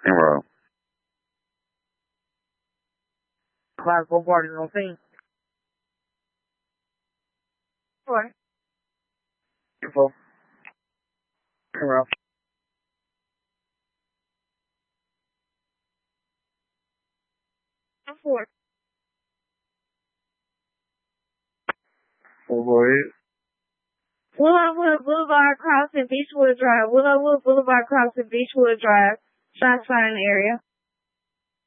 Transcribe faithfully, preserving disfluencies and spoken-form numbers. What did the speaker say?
Road. Class four parties on scene. What? Info. Road. Four. Four boys. Willowwood Boulevard crossing Beechwood Drive. Willowwood Boulevard crossing Beechwood Drive. Shot sign area.